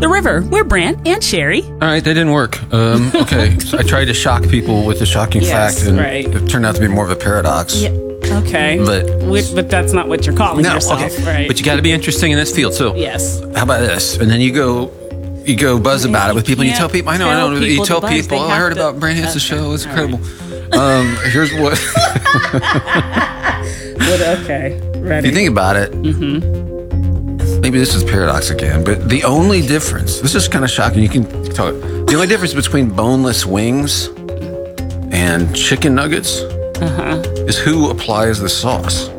The River. We're Brant and Sherry. All right, that didn't work. Okay, so I tried to shock people with a shocking Yes, fact, and right. it turned out to be more of a paradox. Yeah. Okay. But that's not what you're calling yourself, right? But you got to be interesting in this field. So yes. how about this? And then you go buzz about it with people. And you tell people. I know. You tell people. Oh, I heard about Brant Hansen's show. It's incredible. Right. Here's what. Okay. Ready. If you think about it. Maybe this is paradox again, but the only difference. This is kind of shocking. You can talk. The only difference between boneless wings and chicken nuggets is who applies the sauce.